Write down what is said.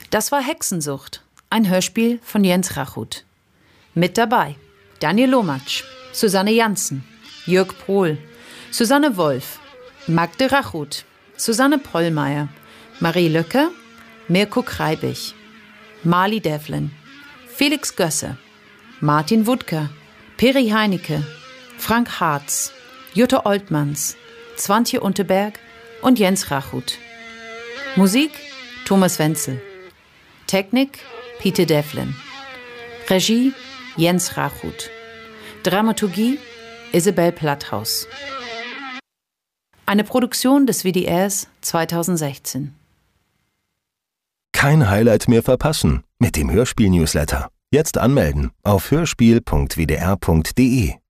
Das war Hexensucht, ein Hörspiel von Jens Rachut. Mit dabei Daniel Lomatsch, Susanne Janssen, Jörg Prohl, Susanne Wolf, Magde Rachut, Susanne Pollmeier, Marie Löcker, Mirko Kreibich, Marli Devlin, Felix Gösse, Martin Wuttker, Peri Heinecke, Frank Harz, Jutta Oltmanns, Swantje Unterberg und Jens Rachut. Musik Thomas Wenzel. Technik Pieter Devlin. Regie Jens Rachut. Dramaturgie Isabel Platthaus. Eine Produktion des WDRs 2016. Kein Highlight mehr verpassen mit dem Hörspiel-Newsletter. Jetzt anmelden auf hörspiel.wdr.de.